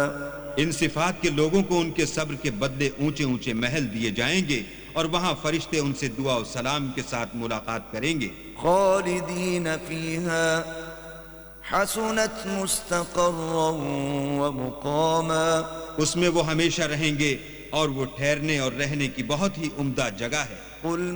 इन सिफात के लोगों को उनके सब्र के बदले ऊंचे ऊंचे महल दिए जाएंगे और वहां फरिश्ते उनसे दुआ और सलाम के साथ मुलाकात करेंगे। खालिदीन फीहा हसनत मुस्तक़र्रन व मुक़ामा, उसमें वो हमेशा रहेंगे और वो ठहरने और रहने की बहुत ही उम्दा जगह है।